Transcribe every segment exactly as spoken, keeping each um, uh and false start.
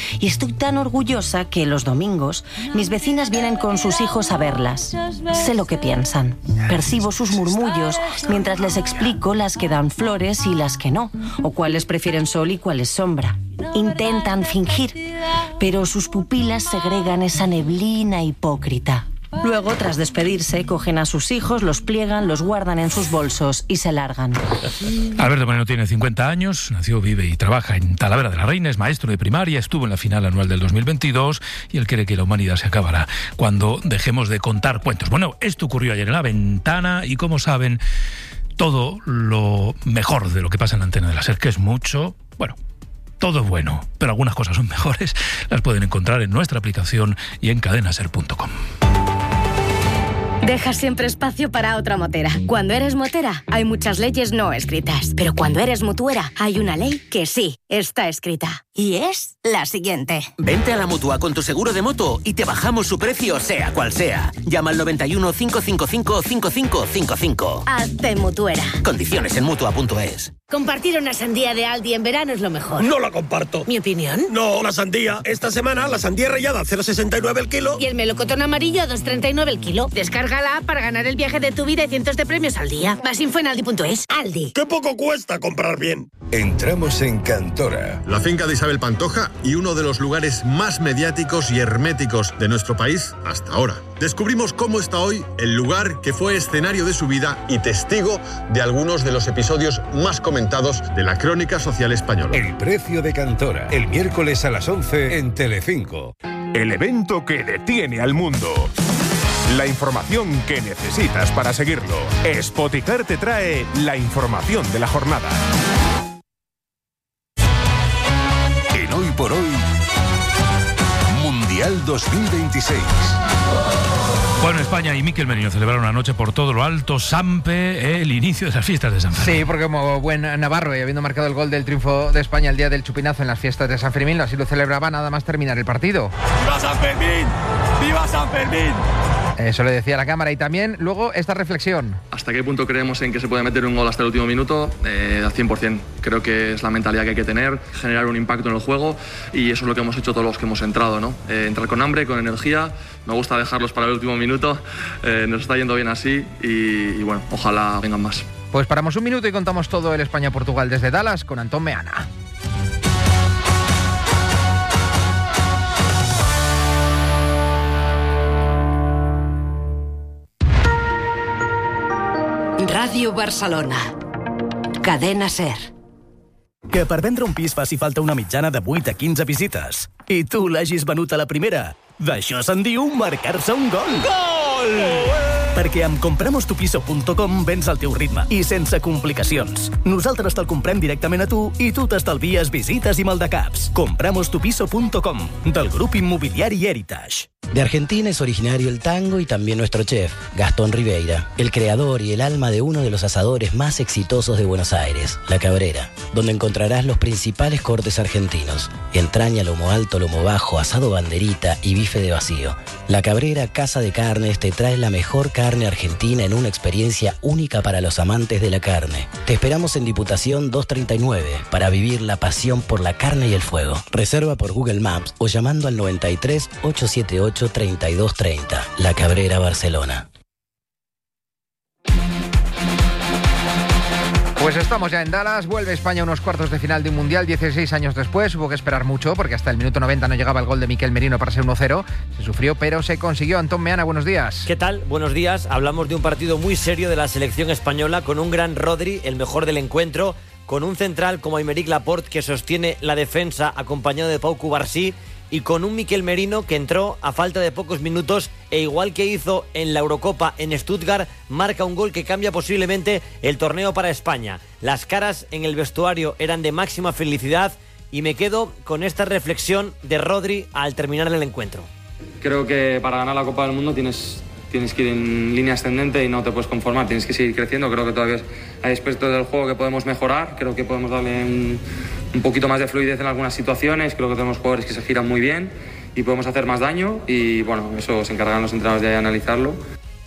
Y estoy tan orgullosa que los domingos mis vecinas vienen con sus hijos a verlas. Sé lo que piensan. Percibo sus murmullos mientras les explico las que dan flores y las que no, o cuáles prefieren sol y cuáles sombra. Intentan fingir, pero sus pupilas segregan esa neblina hipócrita. Luego, tras despedirse, cogen a sus hijos, los pliegan, los guardan en sus bolsos y se largan. Alberto Moreno tiene cincuenta años, nació, vive y trabaja en Talavera de la Reina, es maestro de primaria, estuvo en la final anual del dos mil veintidós y él cree que la humanidad se acabará cuando dejemos de contar cuentos. Bueno, esto ocurrió ayer en La Ventana y, como saben, todo lo mejor de lo que pasa en la antena de la SER, que es mucho, bueno, todo es bueno, pero algunas cosas son mejores, las pueden encontrar en nuestra aplicación y en cadena ser punto com. Deja siempre espacio para otra motera. Cuando eres motera, hay muchas leyes no escritas. Pero cuando eres mutuera, hay una ley que sí está escrita. Y es la siguiente. Vente a la Mutua con tu seguro de moto y te bajamos su precio, sea cual sea. Llama al noventa y uno, cinco cinco cinco, cinco cinco cinco cinco. Hazte mutuera. Condiciones en mutua punto es. Compartir una sandía de Aldi en verano es lo mejor. No la comparto. ¿Mi opinión? No, la sandía. Esta semana la sandía rallada a cero coma sesenta y nueve el kilo. Y el melocotón amarillo a dos coma treinta y nueve el kilo. Descárgala para ganar el viaje de tu vida y cientos de premios al día. Más info en aldi punto es. Aldi. ¡Qué poco cuesta comprar bien! Entramos en Cantora. La finca de Isabel Pantoja y uno de los lugares más mediáticos y herméticos de nuestro país hasta ahora. Descubrimos cómo está hoy el lugar que fue escenario de su vida y testigo de algunos de los episodios más comentados de la crónica social española. El precio de Cantora, el miércoles a las once en Telecinco. El evento que detiene al mundo. La información que necesitas para seguirlo. Spoticar te trae la información de la jornada. En Hoy por Hoy, Mundial dos mil veintiséis. Bueno, España y Miquel Merino celebraron anoche por todo lo alto Sampe el inicio de las fiestas de San Fermín. Sí, porque como buen navarro y habiendo marcado el gol del triunfo de España el día del chupinazo en las fiestas de San Fermín, así lo celebraba nada más terminar el partido. ¡Viva San Fermín! ¡Viva San Fermín! Eso le decía a la cámara y también luego esta reflexión. ¿Hasta qué punto creemos en que se puede meter un gol hasta el último minuto? Eh, al cien por ciento. Creo que es la mentalidad que hay que tener, generar un impacto en el juego y eso es lo que hemos hecho todos los que hemos entrado, ¿no? Eh, entrar con hambre, con energía, me gusta dejarlos para el último minuto, eh, nos está yendo bien así y, y bueno, ojalá vengan más. Pues paramos un minuto y contamos todo el España-Portugal desde Dallas con Antón Meana. Ràdio Barcelona. Cadena SER. Que per vendre un pis faci falta una mitjana de vuit a quinze visites. I tu l'hagis venut a la primera. D'això se'n diu marcar-se un gol. Gol! Perquè amb compramos tu piso punto com vens al teu ritme i sense complicacions. Nosaltres te'l comprem directament a tu i tu t'estalvies visites i maldecaps. compramos tu piso punto com, del grup immobiliari Heritage. De Argentina es originario el tango y también nuestro chef, Gastón Ribeira, el creador y el alma de uno de los asadores más exitosos de Buenos Aires, La Cabrera, donde encontrarás los principales cortes argentinos: entraña, lomo alto, lomo bajo, asado banderita y bife de vacío. La Cabrera Casa de Carnes te trae la mejor carne argentina en una experiencia única para los amantes de la carne. Te esperamos en Diputación doscientos treinta y nueve para vivir la pasión por la carne y el fuego. Reserva por Google Maps o llamando al noventa y tres, ochocientos setenta y ocho, treinta y dos treinta. La Cabrera, Barcelona. Pues estamos ya en Dallas, vuelve España a unos cuartos de final de un Mundial dieciséis años después. Hubo que esperar mucho porque hasta el minuto noventa no llegaba el gol de Miquel Merino para ser uno cero. Se sufrió, pero se consiguió. Antón Meana, buenos días. ¿Qué tal? Buenos días. Hablamos de un partido muy serio de la selección española con un gran Rodri, el mejor del encuentro, con un central como Aymeric Laporte que sostiene la defensa acompañado de Pau Cubarsí y con un Miquel Merino que entró a falta de pocos minutos e igual que hizo en la Eurocopa en Stuttgart, marca un gol que cambia posiblemente el torneo para España. Las caras en el vestuario eran de máxima felicidad y me quedo con esta reflexión de Rodri al terminar el encuentro. Creo que para ganar la Copa del Mundo tienes, tienes que ir en línea ascendente y no te puedes conformar, tienes que seguir creciendo. Creo que todavía hay aspectos del juego que podemos mejorar, creo que podemos darle un, un poquito más de fluidez en algunas situaciones, creo que tenemos jugadores que se giran muy bien y podemos hacer más daño y bueno, eso se encargan los entrenadores de analizarlo.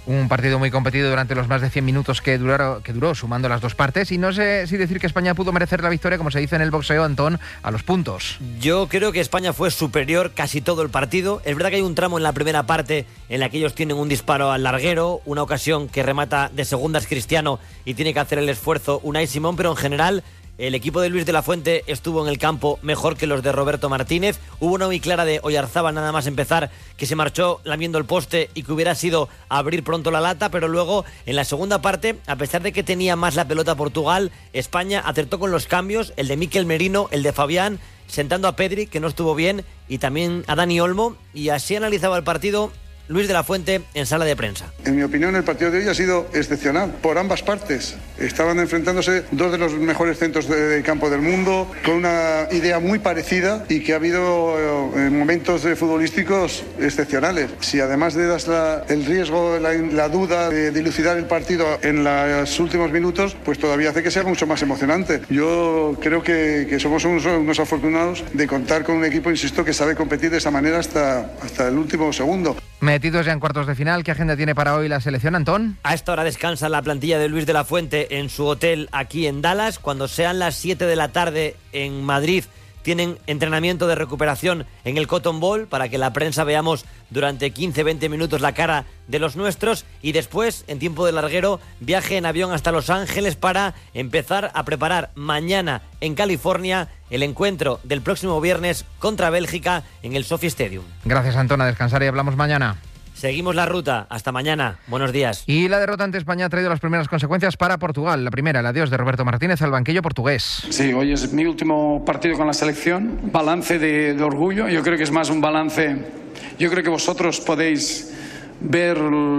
Un partido muy competido durante los más de cien minutos que, duraron, que duró, sumando las dos partes. Y no sé si decir que España pudo merecer la victoria, como se dice en el boxeo, Antón, a los puntos. Yo creo que España fue superior casi todo el partido. Es verdad que hay un tramo en la primera parte en la que ellos tienen un disparo al larguero, una ocasión que remata de segundas Cristiano y tiene que hacer el esfuerzo Unai Simón, pero en general el equipo de Luis de la Fuente estuvo en el campo mejor que los de Roberto Martínez. Hubo una muy clara de Oyarzábal nada más empezar, que se marchó lamiendo el poste y que hubiera sido abrir pronto la lata, pero luego en la segunda parte, a pesar de que tenía más la pelota Portugal, España acertó con los cambios, el de Mikel Merino, el de Fabián, sentando a Pedri, que no estuvo bien, y también a Dani Olmo, y así analizaba el partido Luis de la Fuente en sala de prensa. En mi opinión, el partido de hoy ha sido excepcional por ambas partes. Estaban enfrentándose dos de los mejores centros de, de campo del mundo, con una idea muy parecida y que ha habido eh, momentos de futbolísticos excepcionales. Si además le das la, el riesgo, la, la duda de dilucidar el partido en los últimos minutos, pues todavía hace que sea mucho más emocionante. Yo creo que, que somos unos, unos afortunados de contar con un equipo, insisto, que sabe competir de esa manera hasta, hasta el último segundo. Metidos ya en cuartos de final, ¿qué agenda tiene para hoy la selección, Antón? A esta hora descansa la plantilla de Luis de la Fuente en su hotel aquí en Dallas. Cuando sean las siete de la tarde en Madrid, tienen entrenamiento de recuperación en el Cotton Bowl para que la prensa veamos durante quince a veinte minutos la cara de los nuestros, y después, en tiempo de larguero, viaje en avión hasta Los Ángeles para empezar a preparar mañana en California el encuentro del próximo viernes contra Bélgica en el SoFi Stadium. Gracias, Antón, a descansar y hablamos mañana. Seguimos la ruta. Hasta mañana. Buenos días. Y la derrota ante España ha traído las primeras consecuencias para Portugal. La primera, el adiós de Roberto Martínez al banquillo portugués. Sí, hoy es mi último partido con la selección. Balance de, de orgullo. Yo creo que es más un balance. Yo creo que vosotros podéis ver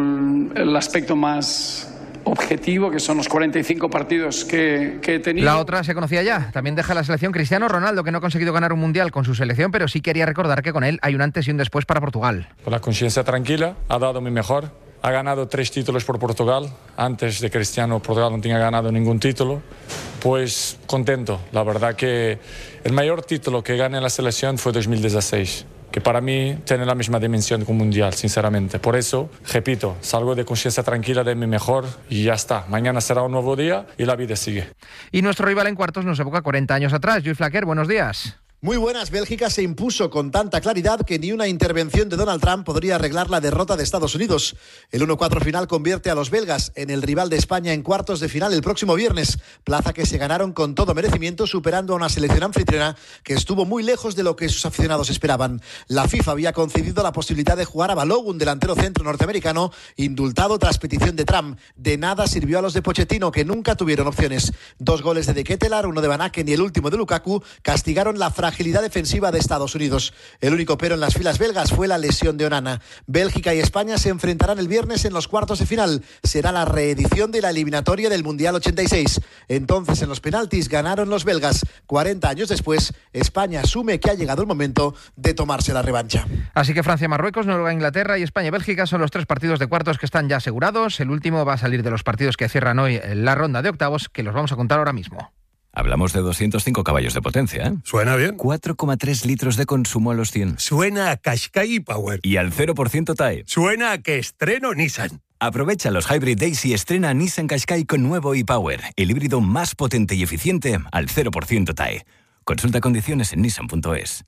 el aspecto más objetivo, que son los cuarenta y cinco partidos que, que he tenido. La otra se conocía ya. También deja la selección Cristiano Ronaldo, que no ha conseguido ganar un mundial con su selección, pero sí quería recordar que con él hay un antes y un después para Portugal. Con la conciencia tranquila, ha dado mi mejor. Ha ganado tres títulos por Portugal. Antes de Cristiano, Portugal no tenía ganado ningún título. Pues contento. La verdad que el mayor título que gané en la selección fue dos mil dieciséis. Que para mí tiene la misma dimensión que un mundial, sinceramente. Por eso, repito, salgo de conciencia tranquila de mi mejor y ya está. Mañana será un nuevo día y la vida sigue. Y nuestro rival en cuartos nos evoca cuarenta años atrás. Lluís Flaquer, buenos días. Muy buenas. Bélgica se impuso con tanta claridad que ni una intervención de Donald Trump podría arreglar la derrota de Estados Unidos. El uno cuatro final convierte a los belgas en el rival de España en cuartos de final el próximo viernes, plaza que se ganaron con todo merecimiento, superando a una selección anfitriona que estuvo muy lejos de lo que sus aficionados esperaban. La FIFA había concedido la posibilidad de jugar a Balogun, delantero centro norteamericano, indultado tras petición de Trump. De nada sirvió a los de Pochettino, que nunca tuvieron opciones. Dos goles de De Ketelaar, uno de Van Aken y el último de Lukaku, castigaron la fragilidad agilidad defensiva de Estados Unidos. El único pero en las filas belgas fue la lesión de Onana. Bélgica y España se enfrentarán el viernes en los cuartos de final. Será la reedición de la eliminatoria del Mundial ochenta y seis. Entonces, en los penaltis ganaron los belgas. cuarenta años después, España asume que ha llegado el momento de tomarse la revancha. Así que Francia, Marruecos, Noruega, Inglaterra y España y Bélgica son los tres partidos de cuartos que están ya asegurados. El último va a salir de los partidos que cierran hoy la ronda de octavos, que los vamos a contar ahora mismo. Hablamos de doscientos cinco caballos de potencia, ¿eh? Suena bien. cuatro coma tres litros de consumo a los cien. Suena a Qashqai Power. Y al cero por ciento T A E. Suena a que estreno Nissan. Aprovecha los Hybrid Days y estrena Nissan Qashqai con nuevo e-Power, el híbrido más potente y eficiente al cero por ciento T A E. Consulta condiciones en nissan punto es.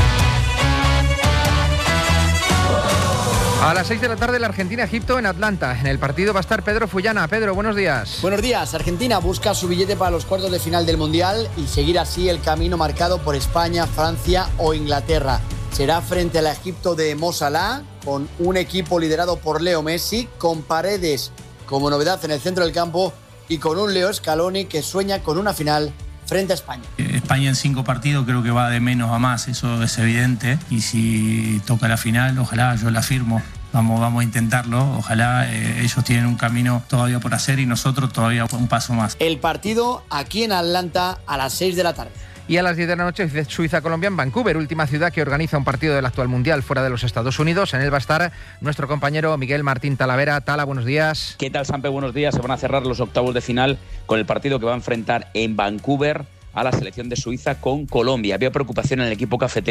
A las seis de la tarde, la Argentina-Egipto en Atlanta. En el partido va a estar Pedro Fullana. Pedro, buenos días. Buenos días. Argentina busca su billete para los cuartos de final del Mundial y seguir así el camino marcado por España, Francia o Inglaterra. Será frente al Egipto de Mo Salah, con un equipo liderado por Leo Messi, con Paredes como novedad en el centro del campo y con un Leo Scaloni que sueña con una final frente a España. España en cinco partidos creo que va de menos a más, eso es evidente. Y si toca la final, ojalá, yo la firmo. Vamos, vamos a intentarlo. Ojalá eh, ellos tienen un camino todavía por hacer y nosotros todavía un paso más. El partido aquí en Atlanta a las seis de la tarde. Y a las diez de la noche, Suiza-Colombia en Vancouver, última ciudad que organiza un partido del actual Mundial fuera de los Estados Unidos. En él va a estar nuestro compañero Miguel Martín Talavera. Tala, buenos días. ¿Qué tal, Sampe? Buenos días. Se van a cerrar los octavos de final con el partido que va a enfrentar en Vancouver a la selección de Suiza con Colombia. Había preocupación en el equipo cafetero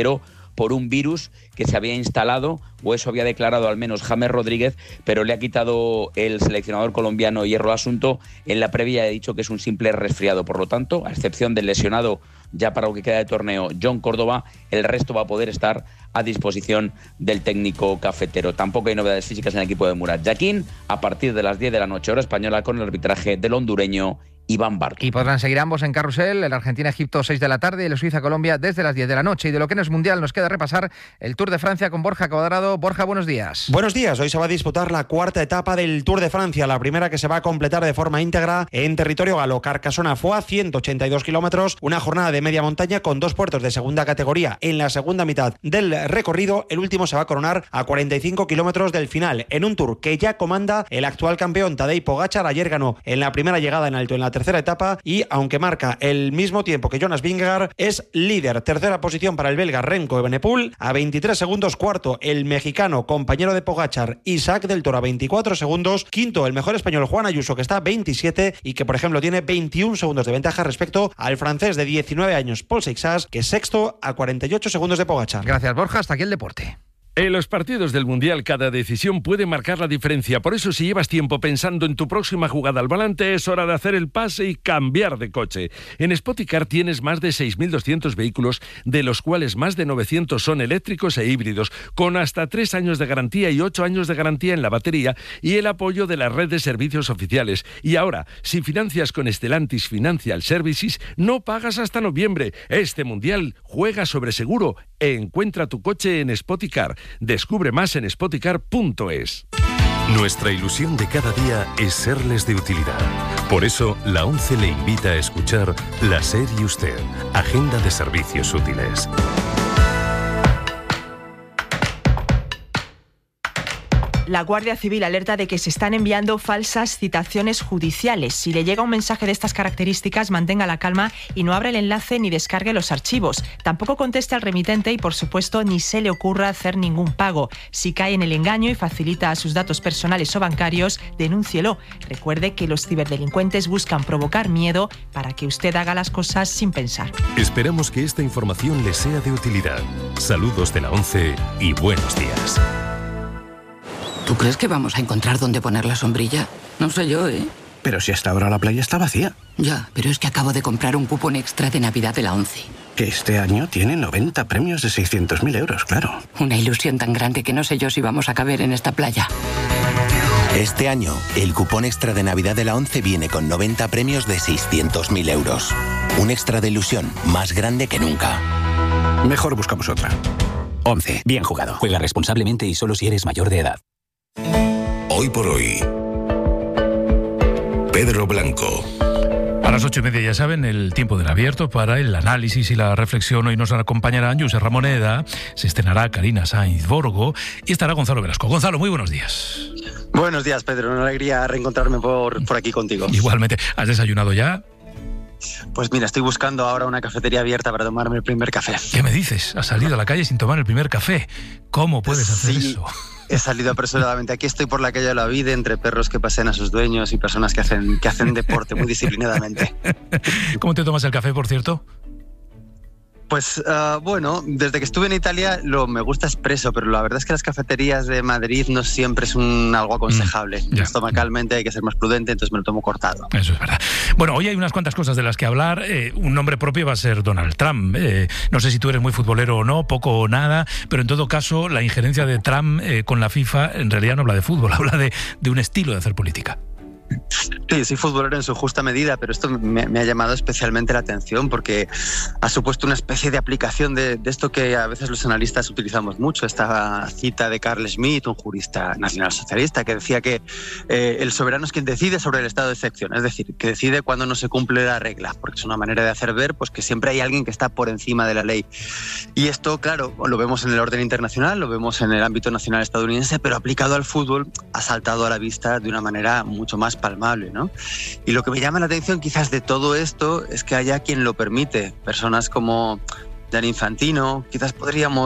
por un virus que se había instalado, o eso había declarado al menos James Rodríguez, pero le ha quitado el seleccionador colombiano hierro al asunto. En la previa ha dicho que es un simple resfriado, por lo tanto, a excepción del lesionado ya para lo que queda de torneo, John Córdoba, el resto va a poder estar a disposición del técnico cafetero. Tampoco hay novedades físicas en el equipo de Murat Yakin, a partir de las diez de la noche hora española, con el arbitraje del hondureño Iván Barco. Y podrán seguir ambos en carrusel, el Argentina-Egipto seis de la tarde y el Suiza-Colombia desde las diez de la noche. Y de lo que no es mundial nos queda repasar el Tour de Francia con Borja Cuadrado. Borja, buenos días. Buenos días. Hoy se va a disputar la cuarta etapa del Tour de Francia, la primera que se va a completar de forma íntegra en territorio galo. Carcassonne-Foix, ciento ochenta y dos kilómetros, una jornada de media montaña con dos puertos de segunda categoría en la segunda mitad del recorrido. El último se va a coronar a cuarenta y cinco kilómetros del final, en un Tour que ya comanda el actual campeón Tadej Pogačar. Ayer ganó en la primera llegada en alto en la tercera etapa y, aunque marca el mismo tiempo que Jonas Vingegaard, es líder. Tercera posición para el belga Remco Evenepoel, a veintitrés segundos. Cuarto, el mexicano, compañero de Pogačar, Isaac del Toro, a veinticuatro segundos. Quinto, el mejor español Juan Ayuso, que está a veintisiete y que, por ejemplo, tiene veintiún segundos de ventaja respecto al francés de diecinueve años, Paul Seixas, que es sexto a cuarenta y ocho segundos de Pogačar. Gracias, Borja. Hasta aquí el deporte. En los partidos del Mundial cada decisión puede marcar la diferencia. Por eso, si llevas tiempo pensando en tu próxima jugada al volante, es hora de hacer el pase y cambiar de coche. En Spoticar tienes más de seis mil doscientos vehículos, de los cuales más de novecientos son eléctricos e híbridos, con hasta tres años de garantía y ocho años de garantía en la batería y el apoyo de la red de servicios oficiales. Y ahora, si financias con Stellantis Financial Services, no pagas hasta noviembre. Este Mundial juega sobre seguro. Encuentra tu coche en Spoticar. Descubre más en spoticar punto es. Nuestra ilusión de cada día es serles de utilidad. Por eso, la ONCE le invita a escuchar La SER y Usted, Agenda de Servicios Útiles. La Guardia Civil alerta de que se están enviando falsas citaciones judiciales. Si le llega un mensaje de estas características, mantenga la calma y no abra el enlace ni descargue los archivos. Tampoco conteste al remitente y, por supuesto, ni se le ocurra hacer ningún pago. Si cae en el engaño y facilita sus datos personales o bancarios, denúncielo. Recuerde que los ciberdelincuentes buscan provocar miedo para que usted haga las cosas sin pensar. Esperamos que esta información le sea de utilidad. Saludos de la ONCE y buenos días. ¿Tú crees que vamos a encontrar dónde poner la sombrilla? No sé yo, ¿eh? Pero si hasta ahora la playa está vacía. Ya, pero es que acabo de comprar un cupón extra de Navidad de la ONCE. Que este año tiene noventa premios de seiscientos mil euros, claro. Una ilusión tan grande que no sé yo si vamos a caber en esta playa. Este año, el cupón extra de Navidad de la ONCE viene con noventa premios de seiscientos mil euros. Un extra de ilusión más grande que nunca. Mejor buscamos otra. ONCE, bien jugado. Juega responsablemente y solo si eres mayor de edad. Hoy por hoy, Pedro Blanco. A las ocho y media, ya saben, el tiempo del abierto para el análisis y la reflexión. Hoy nos acompañarán Josep Ramoneda, se estrenará Karina Sainz Borgo y estará Gonzalo Velasco. Gonzalo, muy buenos días. Buenos días, Pedro. Una alegría reencontrarme por, por aquí contigo. Igualmente. ¿Has desayunado ya? Pues mira, estoy buscando ahora una cafetería abierta para tomarme el primer café. ¿Qué me dices? ¿Has salido a la calle sin tomar el primer café? ¿Cómo puedes hacer sí. eso? He salido apresuradamente. Aquí estoy por la calle de la vida, entre perros que pasean a sus dueños y personas que hacen, que hacen deporte muy disciplinadamente. ¿Cómo te tomas el café, por cierto? Pues uh, bueno, desde que estuve en Italia lo me gusta expreso, pero la verdad es que las cafeterías de Madrid no siempre es un, algo aconsejable. Mm, Estomacalmente hay que ser más prudente, entonces me lo tomo cortado. Eso es verdad. Bueno, hoy hay unas cuantas cosas de las que hablar. Eh, un nombre propio va a ser Donald Trump. Eh, no sé si tú eres muy futbolero o no, poco o nada, pero en todo caso la injerencia de Trump eh, con la FIFA en realidad no habla de fútbol, habla de, de un estilo de hacer política. Sí, soy futbolero en su justa medida, pero esto me, me ha llamado especialmente la atención porque ha supuesto una especie de aplicación de, de esto que a veces los analistas utilizamos mucho, esta cita de Carl Schmitt, un jurista nacionalsocialista, que decía que eh, el soberano es quien decide sobre el estado de excepción, es decir, que decide cuando no se cumple la regla, porque es una manera de hacer ver pues, que siempre hay alguien que está por encima de la ley. Y esto, claro, lo vemos en el orden internacional, lo vemos en el ámbito nacional estadounidense, pero aplicado al fútbol ha saltado a la vista de una manera mucho más palmable, ¿no? Y lo que me llama la atención quizás de todo esto es que haya quien lo permite, personas como Gianni Infantino, quizás podríamos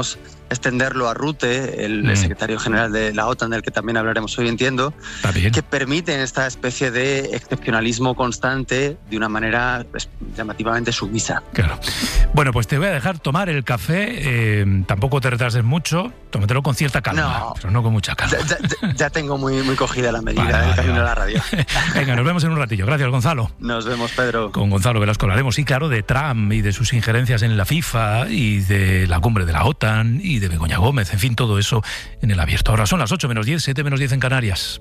extenderlo a Rutte, el mm. secretario general de la OTAN, del que también hablaremos hoy, entiendo, que permiten esta especie de excepcionalismo constante de una manera pues, llamativamente sumisa. Claro. Bueno, pues te voy a dejar tomar el café, eh, tampoco te retrases mucho, tómatelo con cierta calma, no, pero no con mucha calma. Ya, ya, ya tengo muy, muy cogida la medida, vale, el vale, camino vale. a la radio. Venga, nos vemos en un ratillo. Gracias, Gonzalo. Nos vemos, Pedro. Con Gonzalo Velasco hablaremos, sí, claro, de Trump y de sus injerencias en la FIFA y de la cumbre de la OTAN y de Begoña Gómez, en fin, todo eso en El Abierto. Ahora son las ocho menos diez, siete menos diez en Canarias.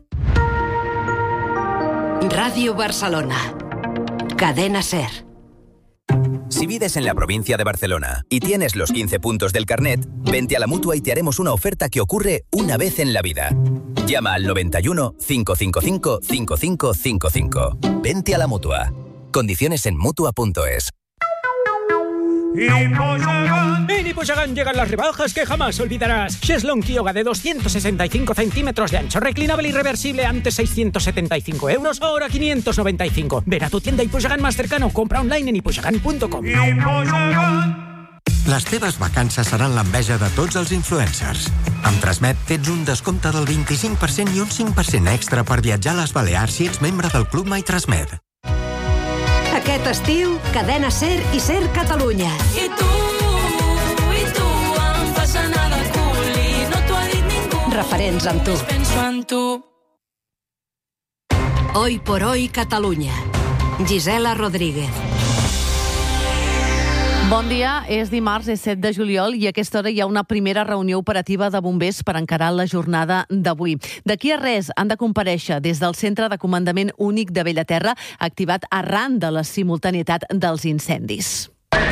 Radio Barcelona. Cadena SER. Si vives en la provincia de Barcelona y tienes los quince puntos del carnet, vente a la Mutua y te haremos una oferta que ocurre una vez en la vida. Llama al noventa y uno, cinco cinco cinco, cinco cinco cinco cinco. Vente a la Mutua. Condiciones en Mutua punto es. En Iposagan llegan las rebajas que jamás olvidarás. Cheslong Kyoga de doscientos sesenta y cinco centímetros de ancho, reclinable y reversible, antes seiscientos setenta y cinco euros, ahora quinientos noventa y cinco. Ven a tu tienda Iposagan más cercano, compra online en iposagan punto com. Les teves vacances seran l'enveja de tots els influencers. Amb Transmet tens un descompte del vint-i-cinc per cent i un cinc per cent extra per viatjar a les Balears si ets membre del Club My Transmet. Aquest estiu, Cadena SER i SER Catalunya. I tu, i tu, em fas anar de cul i no t'ho ha dit ningú. Referents amb tu. Penso en tu. Hoy por hoy, Catalunya. Gisela Rodríguez. Bon dia, és dimarts, és set de juliol i a aquesta hora hi ha una primera reunió operativa de bombers per encarar la jornada d'avui. D'aquí a res han de comparèixer des del Centre de Comandament Únic de Bellaterra, activat arran de la simultanietat dels incendis.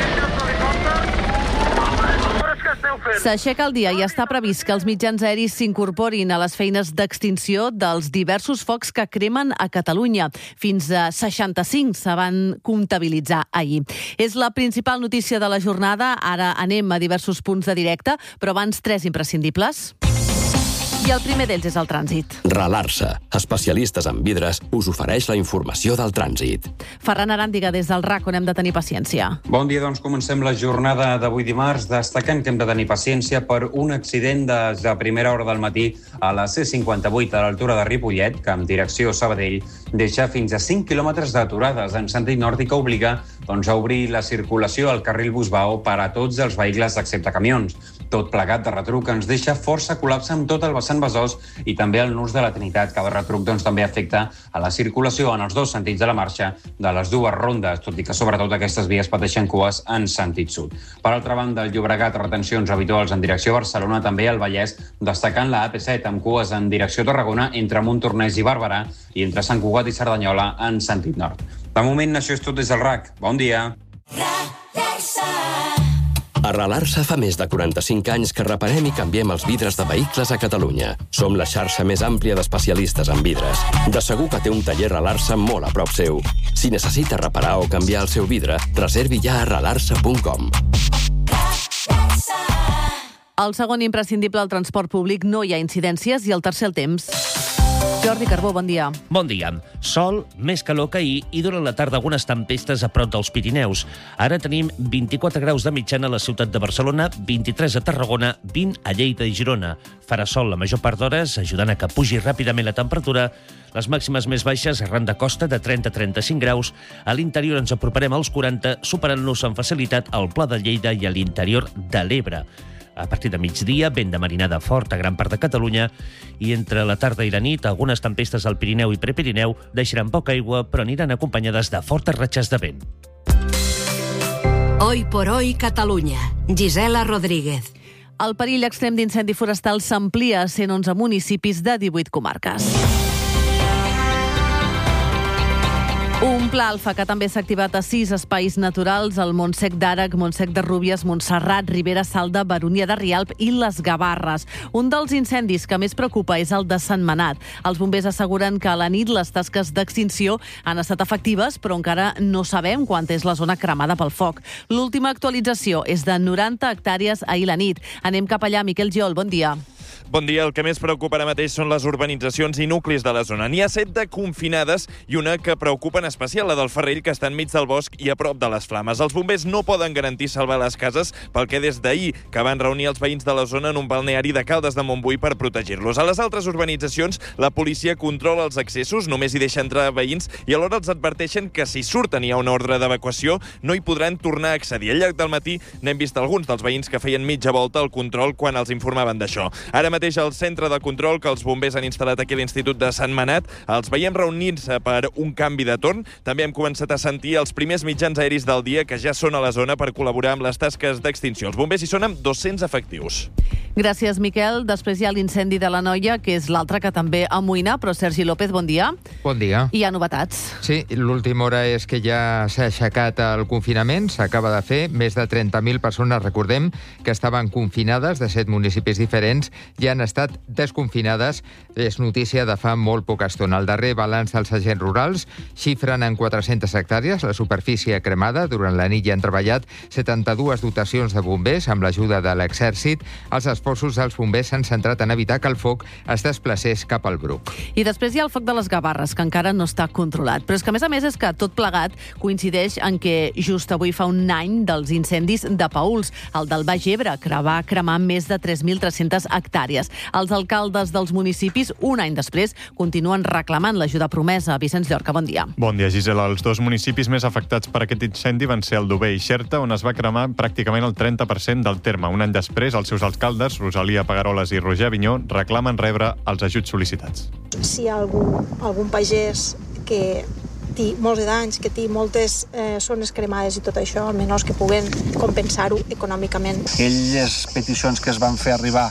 S'aixeca el dia i està previst que els mitjans aeris s'incorporin a les feines d'extinció dels diversos focs que cremen a Catalunya. Fins a seixanta-cinc se van comptabilitzar ahir. És la principal notícia de la jornada. Ara anem a diversos punts de directe, però abans tres imprescindibles. I el primer d'ells és el trànsit. Ralarsa, especialistes en vidres, us ofereix la informació del trànsit. Ferran Aràndiga, des del R A C, on hem de tenir paciència. Bon dia, doncs comencem la jornada d'avui dimarts destacant que hem de tenir paciència per un accident des de primera hora del matí a la C cinquanta-vuit a l'altura de Ripollet, que amb direcció Sabadell deixa fins a cinc quilòmetres d'aturades en sentit nord i que obliga doncs, a obrir la circulació al carril Busbao per a tots els vehicles excepte camions. Tot plegat de retruc ens deixa força col·lapse amb tot el vessant Besòs i també el nus de la Trinitat. Cada retruc doncs, també afecta a la circulació en els dos sentits de la marxa de les dues rondes, tot i que sobretot aquestes vies pateixen cues en sentit sud. Per altra banda, el Llobregat, retencions habituals en direcció a Barcelona, també al Vallès, destacant la A P set amb cues en direcció a Tarragona entre Montornès i Barberà i entre Sant Cugat i Cerdanyola en sentit nord. De moment, això és tot des del R A C. Bon dia. A Ralarsa fa més de quaranta-cinc anys que reparem i canviem els vidres de vehicles a Catalunya. Som la xarxa més àmplia d'especialistes en vidres. De segur que té un taller Ralarsa molt a prop seu. Si necessita reparar o canviar el seu vidre, reservi ja a ralarsa punt com. El segon imprescindible al transport públic, no hi ha incidències, i el tercer el temps. Jordi Carbó, bon dia. Bon dia. Sol, més calor que ahir i durant la tarda algunes tempestes a prop dels Pirineus. Ara tenim vint-i-quatre graus de mitjana a la ciutat de Barcelona, vint-i-tres a Tarragona, vint a Lleida i Girona. Farà sol la major part d'hores, ajudant a que pugi ràpidament la temperatura. Les màximes més baixes arran de costa de trenta a trenta-cinc graus. A l'interior ens aproparem als quaranta, superant-nos amb facilitat al Pla de Lleida i a l'interior de l'Ebre. A partir de migdia, vent de marinada fort a gran part de Catalunya i entre la tarda i la nit, algunes tempestes al Pirineu i Prepirineu deixaran poca aigua, però aniran acompanyades de fortes ratxes de vent. Hoy por hoy, Catalunya. Gisela Rodríguez. El perill extrem d'incendi forestal s'amplia a cent onze municipis de divuit comarques. Un pla alfa que també s'ha activat a sis espais naturals, el Montsec d'Àrec, Montsec de Rúbies, Montserrat, Ribera Salda, Baronia de Rialb i les Gavarres. Un dels incendis que més preocupa és el de Sentmenat. Els bombers asseguren que a la nit les tasques d'extinció han estat efectives, però encara no sabem quanta és la zona cremada pel foc. L'última actualització és de noranta hectàrees ahir la nit. Anem cap allà. Miquel Giol, bon dia. Bon dia. El que més preocupa ara mateix són les urbanitzacions i nuclis de la zona. N'hi ha set de confinades i una que preocupa en especial, la del Ferrell, que està enmig del bosc i a prop de les flames. Els bombers no poden garantir salvar les cases pel que des d'ahir que van reunir els veïns de la zona en un balneari de Caldes de Montbui per protegir-los. A les altres urbanitzacions, la policia controla els accessos, només hi deixa entrar veïns i alhora els adverteixen que si surten i hi ha una ordre d'evacuació no hi podran tornar a accedir. Al llarg del matí n'hem vist alguns dels veïns que feien mitja volta al control quan els informaven d'això. Ara mateix al centre de control que els bombers han instal·lat aquí a l'Institut de Sant Manat els veiem reunint-se per un canvi de torn. També hem començat a sentir els primers mitjans aeris del dia que ja són a la zona per col·laborar amb les tasques d'extinció. Els bombers hi són amb dos-cents efectius. Gràcies, Miquel. Després hi ha l'incendi de la Noia, que és l'altre que també amoïna, però Sergi López, bon dia. Bon dia. Hi ha novetats. Sí, l'última hora és que ja s'ha aixecat el confinament, s'acaba de fer. Més de trenta mil persones, recordem, que estaven confinades de set municipis diferents, ja han estat desconfinades. És notícia de fa molt poca estona. El darrer balanç dels agents rurals xifren en quatre-centes hectàrees la superfície cremada. Durant la nit hi han treballat setanta-dues dotacions de bombers amb l'ajuda de l'exèrcit. Els esforços dels bombers s'han centrat en evitar que el foc es desplacés cap al Bruc. I després hi ha el foc de les Gavarres, que encara no està controlat. Però és que, a més a més, és que tot plegat coincideix en que just avui fa un any dels incendis de Paüls, el del Baix Ebre, que va cremar més de tres mil tres-centes hectàrees. Els alcaldes dels municipis, un any després, continuen reclamant l'ajuda promesa. Vicenç Llorca, bon dia. Bon dia, Gisela. Els dos municipis més afectats per aquest incendi van ser Aldover i Xerta, on es va cremar pràcticament el trenta per cent del terme. Un any després, els seus alcaldes, Rosalia Pagaroles i Roger Avinyó, reclamen rebre els ajuts sol·licitats. Si hi ha algun, algun pagès que té molts de danys, que té moltes eh, zones cremades i tot això, almenys que puguen compensar-ho econòmicament. Aquelles peticions que es van fer arribar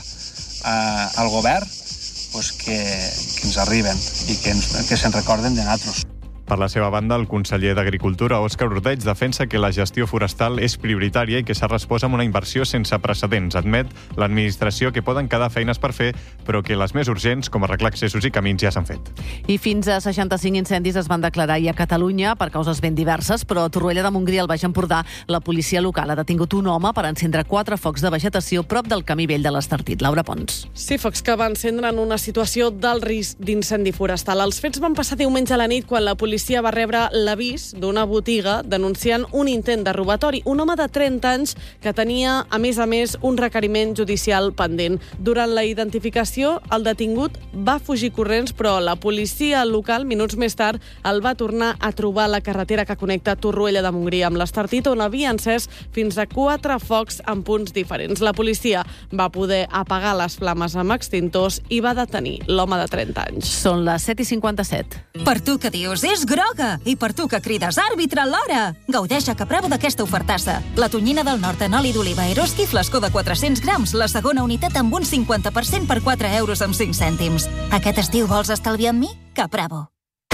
eh, al govern, pues que, que ens arriben i que, ens, que se'n recorden de nosaltres. Per la seva banda, el conseller d'Agricultura, Òscar Ordeig, defensa que la gestió forestal és prioritària i que s'ha respost amb una inversió sense precedents. Admet l'administració que poden quedar feines per fer, però que les més urgents, com arreglar accessos i camins, ja s'han fet. I fins a seixanta-cinc incendis es van declarar ahir a Catalunya per causes ben diverses, però a Torroella de Montgrí, al Baix Empordà, la policia local ha detingut un home per encendre quatre focs de vegetació prop del camí vell de l'Estartit. Laura Pons. Sí, focs que van encendre en una situació d'alt risc d'incendi forestal. Els fets van passar diumenge a la nit quan la policia La policia va rebre l'avís d'una botiga denunciant un intent de robatori. Un home de trenta anys que tenia, a més a més, un requeriment judicial pendent. Durant la identificació, el detingut va fugir corrents, però la policia local, minuts més tard, el va tornar a trobar a la carretera que connecta Torroella de Montgrí amb l'Estartit, on havia encès fins a quatre focs en punts diferents. La policia va poder apagar les flames amb extintors i va detenir l'home de trenta anys. Són les set i cinquanta-set. Per tu que dius, és groga! I per tu que crides, àrbitre, l'hora! Gaudeix a Capravo d'aquesta ofertassa. La tonyina del nord en oli d'oliva Eroski, flascó de quatre-cents grams, la segona unitat amb un cinquanta per cent per quatre euros amb cinc cèntims. Aquest estiu vols estalviar amb mi? Capravo.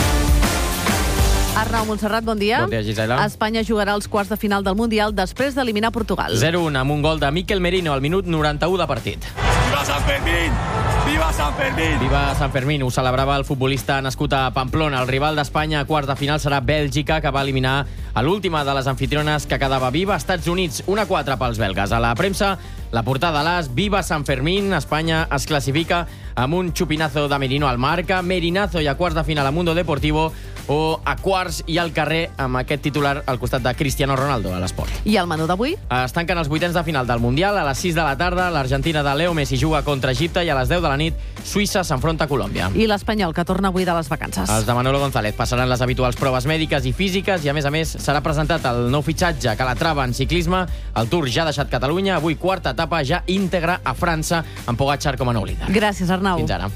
Arnau Montserrat, bon dia. Bon dia, Gisela. Espanya jugarà els quarts de final del Mundial després d'eliminar Portugal. zero un amb un gol de Miquel Merino al minut noranta-u de partit. Viva Sant Fermín! Viva Sant Fermín! Viva Sant Fermín, ho celebrava el futbolista nascut a Pamplona. El rival d'Espanya a quarts de final serà Bèlgica, que va eliminar a l'última de les anfitriones que quedava viva, Estats Units, un a quatre pels belgues. A la premsa, la portada a l'As, Viva Sant Fermín, Espanya es classifica amb un xupinazo de Merino al Marca, Merinazo i a quarts de final a Mundo Deportivo, o a quarts i al carrer amb aquest titular al costat de Cristiano Ronaldo a l'Esport. I el menú d'avui? Es tanquen els vuitens de final del Mundial. A les sis de la tarda, l'Argentina de Leo Messi juga contra Egipte i a les deu de la nit, Suïssa s'enfronta a Colòmbia. I l'Espanyol, que torna avui de les vacances. Els de Manolo González passaran les habituals proves mèdiques i físiques i, a més a més, serà presentat el nou fitxatge Calatrava en ciclisme. El Tour ja ha deixat Catalunya. Avui, quarta etapa ja íntegra a França, amb Pogačar com a nou líder. Gràcies, Arnau. Fins ara.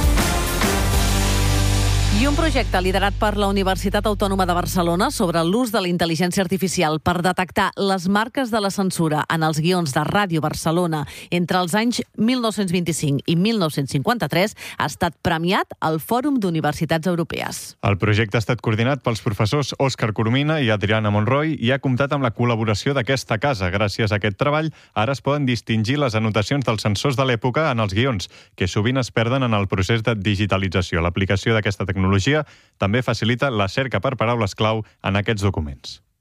I un projecte liderat per la Universitat Autònoma de Barcelona sobre l'ús de la intel·ligència artificial per detectar les marques de la censura en els guions de Ràdio Barcelona entre els anys mil nou-cents vint-i-cinc i mil nou-cents cinquanta-tres ha estat premiat al Fòrum d'Universitats Europees. El projecte ha estat coordinat pels professors Òscar Coromina i Adriana Monroy i ha comptat amb la col·laboració d'aquesta casa. Gràcies a aquest treball, ara es poden distingir les anotacions dels censors de l'època en els guions, que sovint es perden en el procés de digitalització. L'aplicació d'aquesta tecnologia també facilita la cerca per paraules clau en aquests documents.